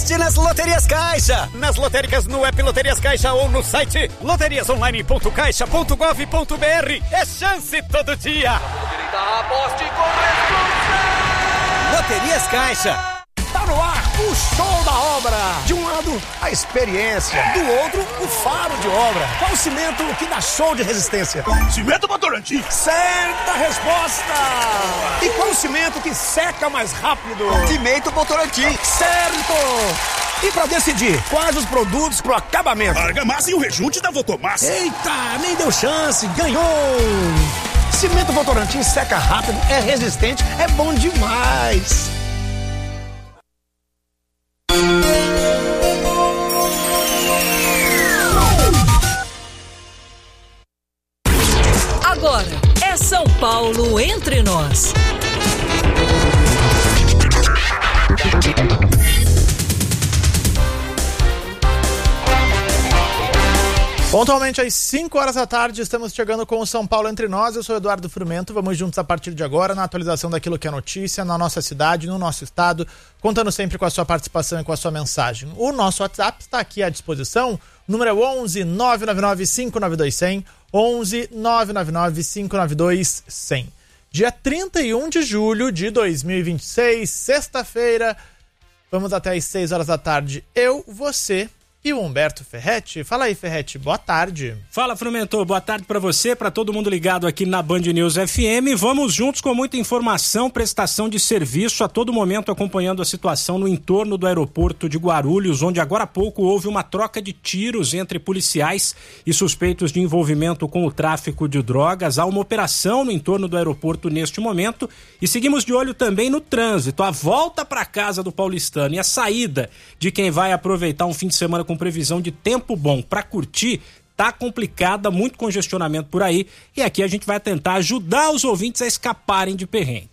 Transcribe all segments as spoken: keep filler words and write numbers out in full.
sorte nas Loterias Caixa. Nas lotéricas, no app Loterias Caixa ou no site loterias online ponto caixa ponto gov ponto br. É chance todo dia. Aposte com Loterias Caixa. Tá no ar o show da obra. De um lado, a experiência. Do outro, o faro de obra. Qual o cimento que dá show de resistência? Cimento Votorantim. Certa resposta. E qual o cimento que seca mais rápido? Cimento Votorantim. Certo. E pra decidir quais os produtos pro acabamento? Argamassa e o rejunte da Votomassa. Eita, nem deu chance. Ganhou. Cimento Votorantim seca rápido, é resistente, é bom demais. Agora é São Paulo entre nós. Pontualmente às cinco horas da tarde, estamos chegando com o São Paulo entre nós. Eu sou o Eduardo Frumento, vamos juntos a partir de agora na atualização daquilo que é notícia na nossa cidade, no nosso estado, contando sempre com a sua participação e com a sua mensagem. O nosso WhatsApp está aqui à disposição, o número é onze nove nove nove cinco nove dois zero zero, onze nove nove nove cinco nove dois zero zero. Dia trinta e um de julho de dois mil e vinte e seis, sexta-feira, vamos até às seis horas da tarde, eu, você e o Humberto Ferretti. Fala aí, Ferretti, boa tarde. Fala, Frumentor, boa tarde pra você, pra todo mundo ligado aqui na Band News F M. Vamos juntos com muita informação, prestação de serviço, a todo momento acompanhando a situação no entorno do aeroporto de Guarulhos, onde agora há pouco houve uma troca de tiros entre policiais e suspeitos de envolvimento com o tráfico de drogas. Há uma operação no entorno do aeroporto neste momento e seguimos de olho também no trânsito, a volta pra casa do paulistano e a saída de quem vai aproveitar um fim de semana com previsão de tempo bom para curtir. Tá complicada, muito congestionamento por aí, e aqui a gente vai tentar ajudar os ouvintes a escaparem de perrengue.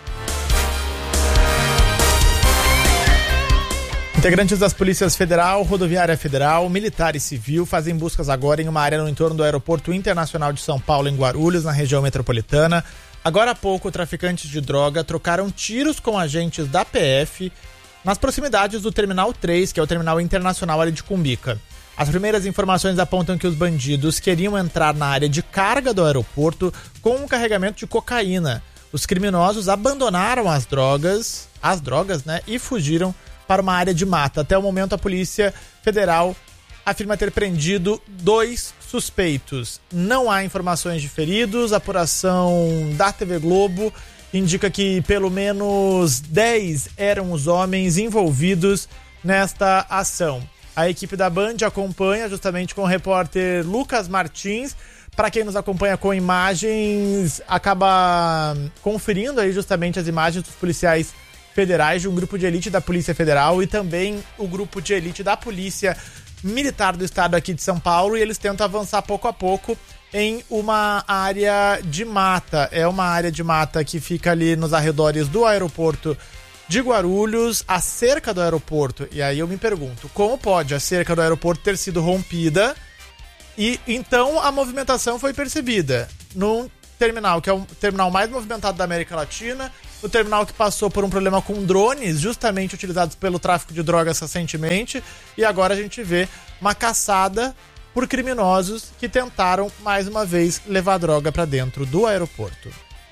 Integrantes das Polícias Federal, Rodoviária Federal, Militar e Civil fazem buscas agora em uma área no entorno do Aeroporto Internacional de São Paulo, em Guarulhos, na região metropolitana. Agora há pouco, traficantes de droga trocaram tiros com agentes da P F nas proximidades do Terminal três, que é o terminal internacional ali de Cumbica. As primeiras informações apontam que os bandidos queriam entrar na área de carga do aeroporto com um carregamento de cocaína. Os criminosos abandonaram as drogas, as drogas, né, e fugiram para uma área de mata. Até o momento, a Polícia Federal afirma ter prendido dois suspeitos. Não há informações de feridos. A apuração da T V Globo indica que pelo menos dez eram os homens envolvidos nesta ação. A equipe da Band acompanha justamente com o repórter Lucas Martins. Para quem nos acompanha com imagens, acaba conferindo aí justamente as imagens dos policiais federais, de um grupo de elite da Polícia Federal e também o grupo de elite da Polícia Militar do Estado aqui de São Paulo, e eles tentam avançar pouco a pouco em uma área de mata. É uma área de mata que fica ali nos arredores do aeroporto de Guarulhos, a cerca do aeroporto. E aí eu me pergunto, como pode a cerca do aeroporto ter sido rompida e então a movimentação foi percebida num terminal, que é o terminal mais movimentado da América Latina, o terminal que passou por um problema com drones, justamente utilizados pelo tráfico de drogas recentemente, e agora a gente vê uma caçada por criminosos que tentaram, mais uma vez, levar droga para dentro do aeroporto.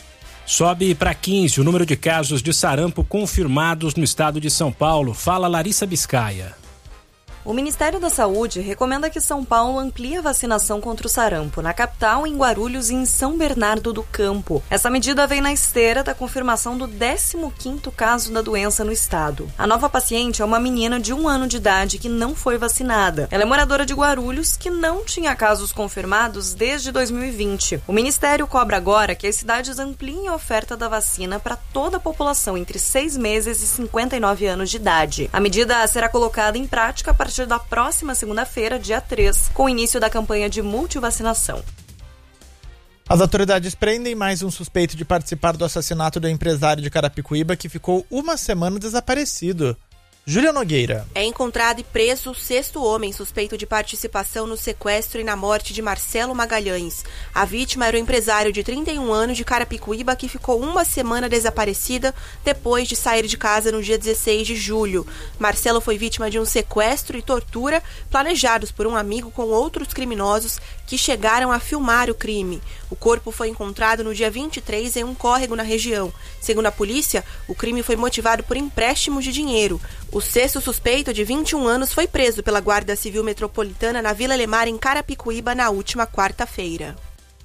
Sobe para quinze o número de casos de sarampo confirmados no estado de São Paulo. Fala Larissa Biscaia. O Ministério da Saúde recomenda que São Paulo amplie a vacinação contra o sarampo na capital, em Guarulhos e em São Bernardo do Campo. Essa medida vem na esteira da confirmação do décimo quinto caso da doença no estado. A nova paciente é uma menina de um ano de idade que não foi vacinada. Ela é moradora de Guarulhos, que não tinha casos confirmados desde dois mil e vinte. O Ministério cobra agora que as cidades ampliem a oferta da vacina para toda a população entre seis meses e cinquenta e nove anos de idade. A medida será colocada em prática a partir da próxima segunda-feira, dia três, com o início da campanha de multivacinação. As autoridades prendem mais um suspeito de participar do assassinato do empresário de Carapicuíba, que ficou uma semana desaparecido. Júlia Nogueira. É encontrado e preso o sexto homem suspeito de participação no sequestro e na morte de Marcelo Magalhães. A vítima era o empresário de trinta e um anos de Carapicuíba que ficou uma semana desaparecida depois de sair de casa no dia dezesseis de julho. Marcelo foi vítima de um sequestro e tortura planejados por um amigo com outros criminosos que chegaram a filmar o crime. O corpo foi encontrado no dia vinte e três em um córrego na região. Segundo a polícia, o crime foi motivado por empréstimos de dinheiro. O sexto suspeito, de vinte e um anos, foi preso pela Guarda Civil Metropolitana na Vila Lemar, em Carapicuíba, na última quarta-feira.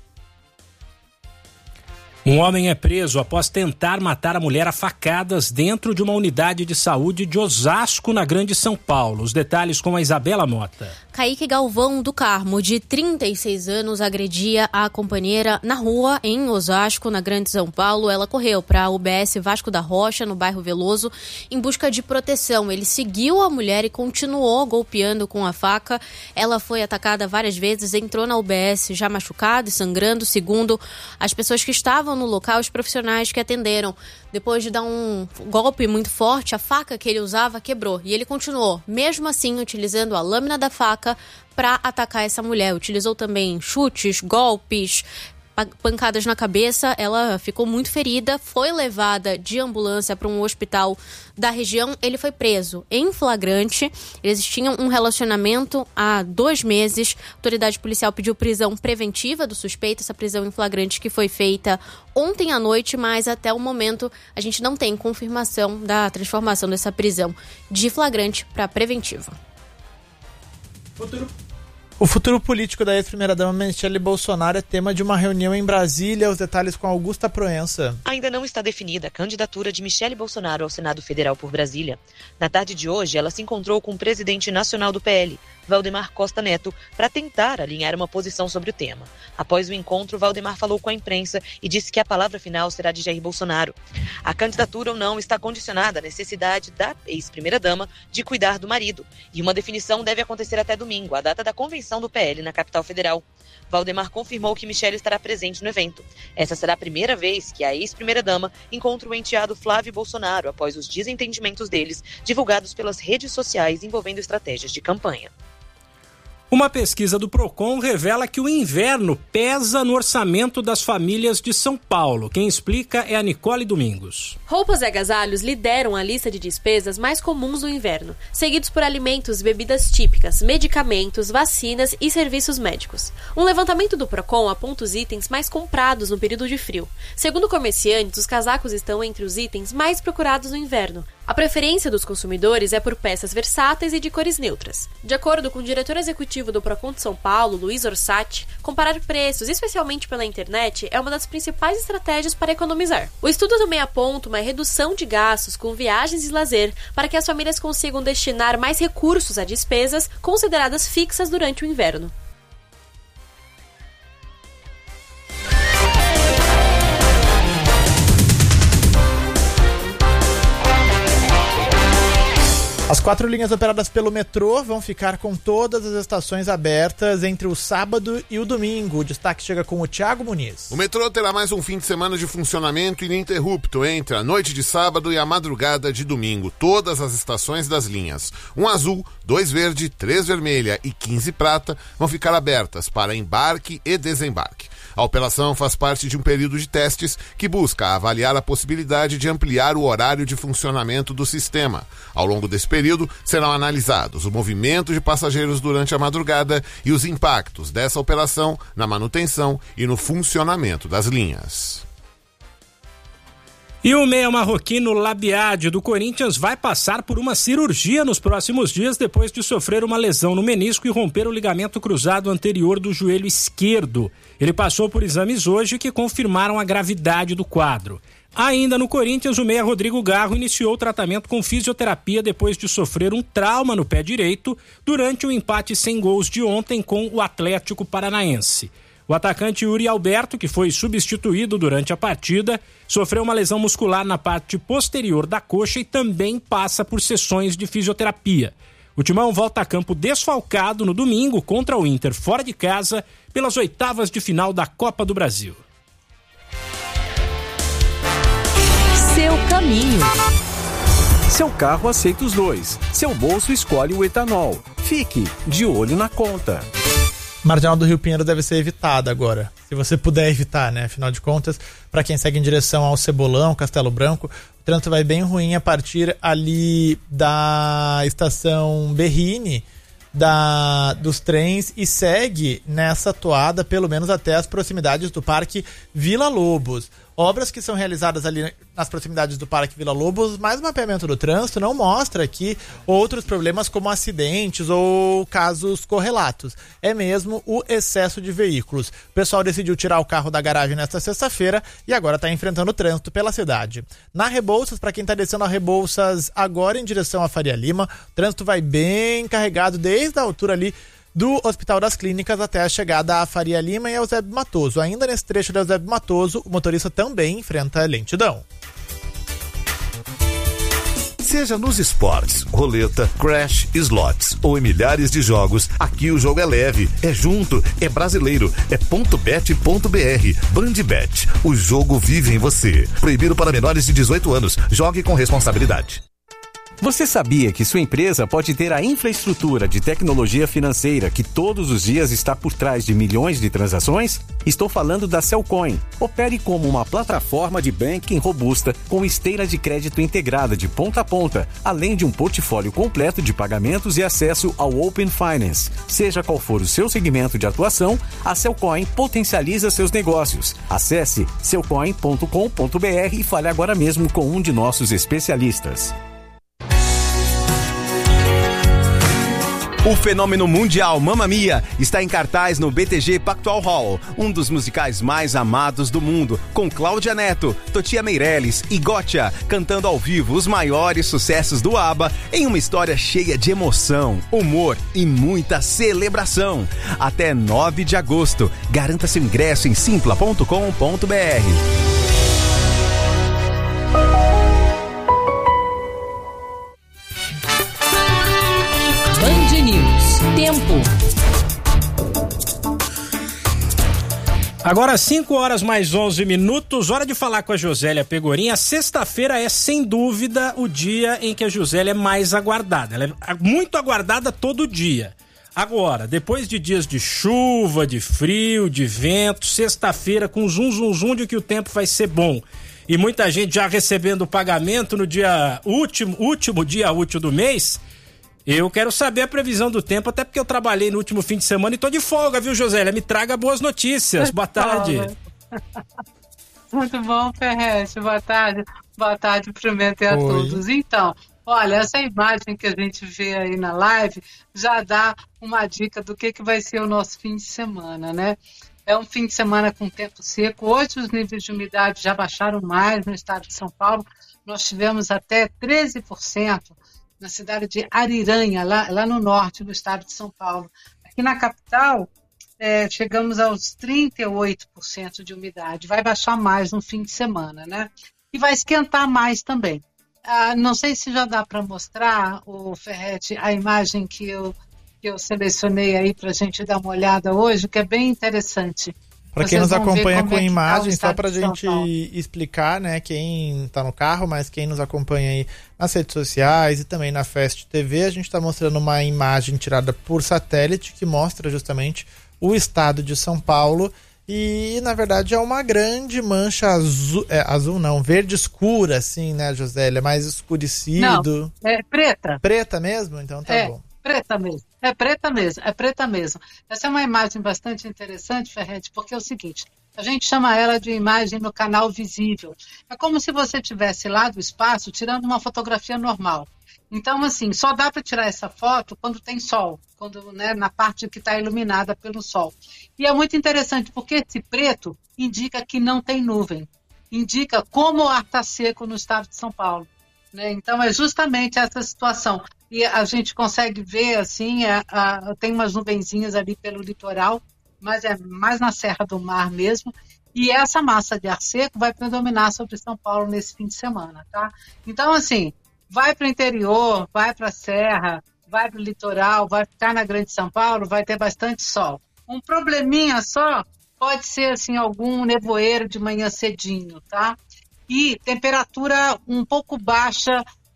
Um homem é preso após tentar matar a mulher a facadas dentro de uma unidade de saúde de Osasco, na Grande São Paulo. Os detalhes com a Isabela Mota. Kaique Galvão do Carmo, de trinta e seis anos, agredia a companheira na rua em Osasco, na Grande São Paulo. Ela correu para a U B S Vasco da Rocha, no bairro Veloso, em busca de proteção. Ele seguiu a mulher e continuou golpeando com a faca. Ela foi atacada várias vezes, entrou na U B S já machucada e sangrando. Segundo as pessoas que estavam no local, os profissionais que atenderam, depois de dar um golpe muito forte, a faca que ele usava quebrou. E ele continuou, mesmo assim, utilizando a lâmina da faca para atacar essa mulher. Utilizou também chutes, golpes, pancadas na cabeça. Ela ficou muito ferida, foi levada de ambulância para um hospital da região. Ele foi preso em flagrante. Eles tinham um relacionamento há dois meses. A autoridade policial pediu prisão preventiva do suspeito, essa prisão em flagrante que foi feita ontem à noite, mas até o momento a gente não tem confirmação da transformação dessa prisão de flagrante para preventiva. Futuro. O futuro político da ex-primeira-dama Michele Bolsonaro é tema de uma reunião em Brasília. Os detalhes com Augusta Proença. Ainda não está definida a candidatura de Michele Bolsonaro ao Senado Federal por Brasília. Na tarde de hoje, ela se encontrou com o presidente nacional do P L, Valdemar Costa Neto, para tentar alinhar uma posição sobre o tema. Após o encontro, Valdemar falou com a imprensa e disse que a palavra final será de Jair Bolsonaro. A candidatura ou não está condicionada à necessidade da ex-primeira-dama de cuidar do marido. E uma definição deve acontecer até domingo, a data da convenção do P L na capital federal. Valdemar confirmou que Michele estará presente no evento. Essa será a primeira vez que a ex-primeira-dama encontra o enteado Flávio Bolsonaro após os desentendimentos deles, divulgados pelas redes sociais envolvendo estratégias de campanha. Uma pesquisa do Procon revela que o inverno pesa no orçamento das famílias de São Paulo. Quem explica é a Nicole Domingos. Roupas e agasalhos lideram a lista de despesas mais comuns do inverno, seguidos por alimentos e bebidas típicas, medicamentos, vacinas e serviços médicos. Um levantamento do Procon aponta os itens mais comprados no período de frio. Segundo comerciantes, os casacos estão entre os itens mais procurados no inverno. A preferência dos consumidores é por peças versáteis e de cores neutras. De acordo com o diretor executivo do Procon de São Paulo, Luiz Orsatti, comparar preços, especialmente pela internet, é uma das principais estratégias para economizar. O estudo também aponta uma redução de gastos com viagens e lazer para que as famílias consigam destinar mais recursos a despesas consideradas fixas durante o inverno. As quatro linhas operadas pelo metrô vão ficar com todas as estações abertas entre o sábado e o domingo. O destaque chega com o Thiago Muniz. O metrô terá mais um fim de semana de funcionamento ininterrupto entre a noite de sábado e a madrugada de domingo. Todas as estações das linhas um azul, dois verde, três vermelha e quinze prata vão ficar abertas para embarque e desembarque. A operação faz parte de um período de testes que busca avaliar a possibilidade de ampliar o horário de funcionamento do sistema. Ao longo desse período, serão analisados o movimento de passageiros durante a madrugada e os impactos dessa operação na manutenção e no funcionamento das linhas. E o meia marroquino Labiade do Corinthians vai passar por uma cirurgia nos próximos dias depois de sofrer uma lesão no menisco e romper o ligamento cruzado anterior do joelho esquerdo. Ele passou por exames hoje que confirmaram a gravidade do quadro. Ainda no Corinthians, o meia Rodrigo Garro iniciou o tratamento com fisioterapia depois de sofrer um trauma no pé direito durante o empate sem gols de ontem com o Atlético Paranaense. O atacante Yuri Alberto, que foi substituído durante a partida, sofreu uma lesão muscular na parte posterior da coxa e também passa por sessões de fisioterapia. O Timão volta a campo desfalcado no domingo contra o Inter fora de casa pelas oitavas de final da Copa do Brasil. Seu caminho. Seu carro aceita os dois. Seu bolso escolhe o etanol. Fique de olho na conta. Marginal do Rio Pinheiro deve ser evitada agora. Se você puder evitar, né? Afinal de contas, para quem segue em direção ao Cebolão, Castelo Branco, o trânsito vai bem ruim a partir ali da estação Berrini, da, dos trens, e segue nessa toada pelo menos até as proximidades do Parque Vila Lobos. Obras que são realizadas ali nas proximidades do Parque Vila Lobos, mas o mapeamento do trânsito não mostra aqui outros problemas como acidentes ou casos correlatos. É mesmo o excesso de veículos. O pessoal decidiu tirar o carro da garagem nesta sexta-feira e agora está enfrentando o trânsito pela cidade. Na Rebouças, para quem está descendo a Rebouças agora em direção à Faria Lima, o trânsito vai bem carregado desde a altura ali do Hospital das Clínicas até a chegada à Faria Lima e ao Eusébio Matoso. Ainda nesse trecho do Eusébio Matoso, o motorista também enfrenta lentidão. Seja nos esportes, roleta, crash, slots ou em milhares de jogos, aqui o jogo é leve, é junto, é brasileiro, é ponto bet ponto b r. Bandbet, o jogo vive em você. Proibido para menores de dezoito anos. Jogue com responsabilidade. Você sabia que sua empresa pode ter a infraestrutura de tecnologia financeira que todos os dias está por trás de milhões de transações? Estou falando da Cellcoin. Opere como uma plataforma de banking robusta com esteira de crédito integrada de ponta a ponta, além de um portfólio completo de pagamentos e acesso ao Open Finance. Seja qual for o seu segmento de atuação, a Cellcoin potencializa seus negócios. Acesse cellcoin ponto com ponto b r e fale agora mesmo com um de nossos especialistas. O fenômeno mundial Mamma Mia está em cartaz no B T G Pactual Hall, um dos musicais mais amados do mundo, com Cláudia Neto, Totia Meirelles e Gotcha cantando ao vivo os maiores sucessos do ABBA em uma história cheia de emoção, humor e muita celebração. Até nove de agosto. Garanta seu ingresso em simpla ponto com ponto b r. Tempo. Agora cinco horas mais onze minutos, hora de falar com a Josélia Pegorin. A sexta-feira é sem dúvida o dia em que a Josélia é mais aguardada. Ela é muito aguardada todo dia. Agora, depois de dias de chuva, de frio, de vento, sexta-feira com zum zum zum de que o tempo vai ser bom. E muita gente já recebendo o pagamento no dia último, último dia útil do mês. Eu quero saber a previsão do tempo, até porque eu trabalhei no último fim de semana e tô de folga, viu, Josélia? Me traga boas notícias. Boa tarde. Muito bom, Ferrete. Boa tarde. Boa tarde, cumprimento a todos. Então, olha, essa imagem que a gente vê aí na live já dá uma dica do que, que vai ser o nosso fim de semana, né? É um fim de semana com tempo seco. Hoje os níveis de umidade já baixaram mais no estado de São Paulo. Nós tivemos até treze por cento na cidade de Ariranha, lá, lá no norte do estado de São Paulo. Aqui na capital, é, chegamos aos trinta e oito por cento de umidade. Vai baixar mais no fim de semana, né? E vai esquentar mais também. Ah, não sei se já dá para mostrar, o Ferrete, a imagem que eu, que eu selecionei aí para a gente dar uma olhada hoje, que é bem interessante. Para quem nos acompanha com é imagem, só para a gente explicar, né, quem está no carro, mas quem nos acompanha aí nas redes sociais e também na Fest T V, a gente está mostrando uma imagem tirada por satélite que mostra justamente o estado de São Paulo e, na verdade, é uma grande mancha azul, é, azul não, verde escura, assim, né, Josélia, mais escurecido. Não, é preta. Preta mesmo? Então tá é. bom. Preta mesmo, é preta mesmo, é preta mesmo. Essa é uma imagem bastante interessante, Ferrete, porque é o seguinte, a gente chama ela de imagem no canal visível. É como se você estivesse lá do espaço tirando uma fotografia normal. Então, assim, só dá para tirar essa foto quando tem sol, quando, né, na parte que está iluminada pelo sol. E é muito interessante, porque esse preto indica que não tem nuvem, indica como o ar está seco no estado de São Paulo. Né? Então, é justamente essa situação. E a gente consegue ver, assim, a, a, tem umas nuvenzinhas ali pelo litoral, mas é mais na Serra do Mar mesmo. E essa massa de ar seco vai predominar sobre São Paulo nesse fim de semana, tá? Então, assim, vai para o interior, vai para a Serra, vai para o litoral, vai ficar na Grande São Paulo, vai ter bastante sol. Um probleminha só pode ser, assim, algum nevoeiro de manhã cedinho, tá? E temperatura um pouco baixa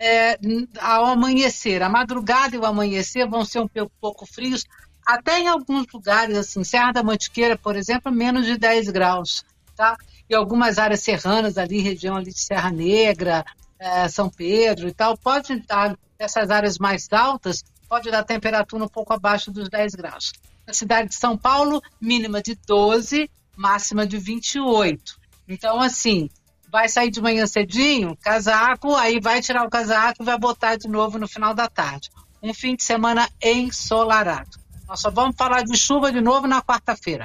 é, ao amanhecer. A madrugada e o amanhecer vão ser um pouco frios, até em alguns lugares, assim, Serra da Mantiqueira, por exemplo, menos de dez graus, tá? E algumas áreas serranas ali, região ali de Serra Negra, é, São Pedro e tal, pode estar, essas áreas mais altas, pode dar temperatura um pouco abaixo dos dez graus. Na cidade de São Paulo, mínima de doze, máxima de vinte e oito. Então, assim, vai sair de manhã cedinho, casaco, aí vai tirar o casaco e vai botar de novo no final da tarde. Um fim de semana ensolarado. Nós só vamos falar de chuva de novo na quarta-feira.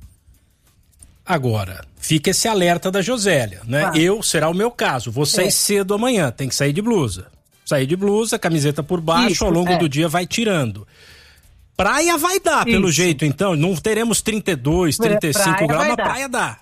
Agora, fica esse alerta da Josélia, né? Ah. Eu, será o meu caso, vou sair é. cedo amanhã, tem que sair de blusa. Sair de blusa, camiseta por baixo, Isso, ao longo é. do dia vai tirando. Praia vai dar, Isso. pelo jeito, então. Não teremos trinta e dois, trinta e cinco graus, mas praia dá.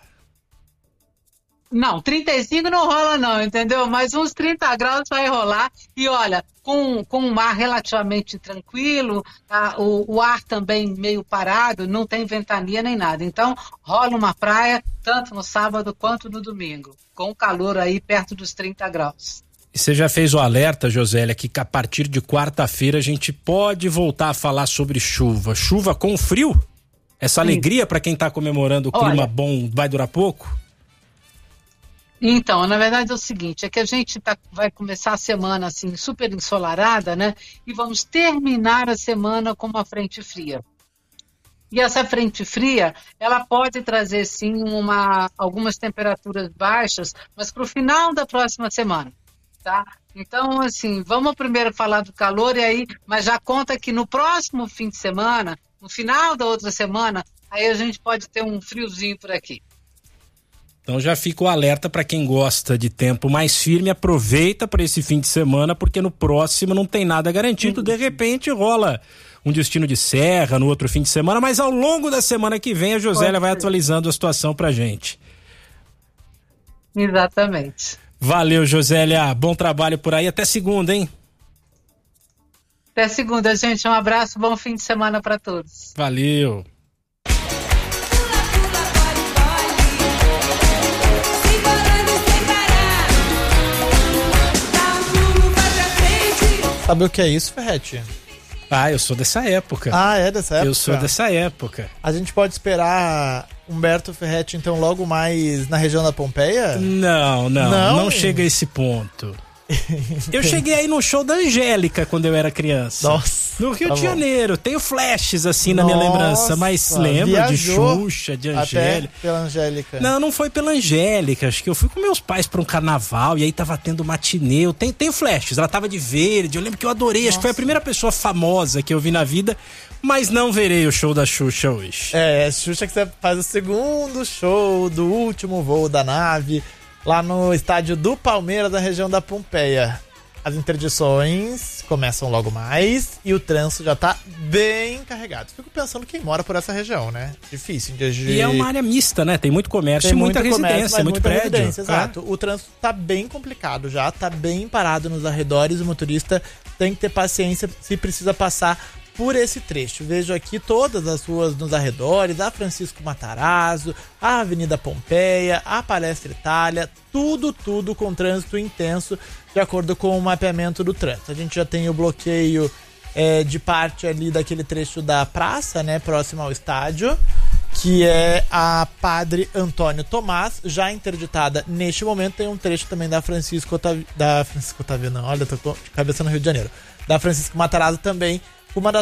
Não, trinta e cinco não rola não, entendeu? Mas uns trinta graus vai rolar. E olha, com, com um mar relativamente tranquilo, a, o, o ar também meio parado, não tem ventania nem nada. Então, rola uma praia tanto no sábado quanto no domingo, com calor aí perto dos trinta graus. E você já fez o alerta, Josélia, que a partir de quarta-feira a gente pode voltar a falar sobre chuva. Chuva com frio? Essa Sim. alegria para quem está comemorando o clima Olha, bom vai durar pouco? Então, na verdade é o seguinte, é que a gente tá, vai começar a semana assim super ensolarada, né? E vamos terminar a semana com uma frente fria. E essa frente fria, ela pode trazer sim uma, algumas temperaturas baixas, mas para o final da próxima semana. Tá? Então, assim, vamos primeiro falar do calor e aí, mas já conta que no próximo fim de semana, no final da outra semana, aí a gente pode ter um friozinho por aqui. Então já fica o alerta para quem gosta de tempo mais firme, aproveita para esse fim de semana, porque no próximo não tem nada garantido, de repente rola um destino de serra no outro fim de semana, mas ao longo da semana que vem a Josélia vai atualizando a situação pra gente. Exatamente. Valeu, Josélia. Bom trabalho por aí. Até segunda, hein? Até segunda, gente. Um abraço, bom fim de semana para todos. Valeu. Sabe o que é isso, Ferretti? Ah, eu sou dessa época. Ah, é dessa época? Eu sou dessa época. A gente pode esperar Humberto Ferretti, então, logo mais na região da Pompeia? Não, não, não, não chega a esse ponto. Eu cheguei aí no show da Angélica quando eu era criança. Nossa. No Rio tá de bom. Janeiro. Tenho flashes assim na Nossa, minha lembrança, mas lembra de Xuxa, de Angélica. Até pela Angélica. Não, não foi pela Angélica. Acho que eu fui com meus pais pra um carnaval e aí tava tendo matinê. Eu tenho, tenho flashes, ela tava de verde. Eu lembro que eu adorei. Nossa. Acho que foi a primeira pessoa famosa que eu vi na vida. Mas não verei o show da Xuxa hoje. É, Xuxa que você faz o segundo show do último voo da nave lá no estádio do Palmeiras, da região da Pompeia. As interdições começam logo mais e o trânsito já tá bem carregado. Fico pensando quem mora por essa região, né? Difícil. De... E é uma área mista, né? Tem muito comércio e muita residência, comércio, muito muita prédio. Residência, exato. É. O trânsito tá bem complicado já, tá bem parado nos arredores. O motorista tem que ter paciência se precisa passar por esse trecho. Vejo aqui todas as ruas nos arredores, a Francisco Matarazzo, a Avenida Pompeia, a Palestra Itália, tudo, tudo com trânsito intenso, de acordo com o mapeamento do trânsito. A gente já tem o bloqueio é, de parte ali daquele trecho da praça, né, próximo ao estádio, que é a Padre Antônio Tomás, já interditada neste momento. Tem um trecho também da Francisco Otávio, da Francisco Otávio não, olha, tô com cabeça no Rio de Janeiro, da Francisco Matarazzo também, uma das